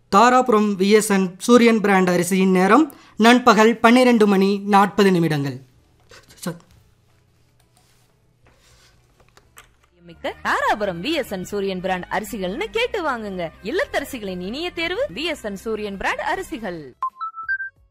Dharapuram VSN சூரியன் brand அரிசியின் நேரம் நண்பகல் 12:40. தாராபுரம் விஎஸ்என் சூரியன் பிராண்ட் அரிசிகள்னு கேட்டு வாங்குங்க. இல்லத்தரசிகளின் இனிய தேர்வு விஎஸ்என் சூரியன் பிராண்ட் அரிசிகள்.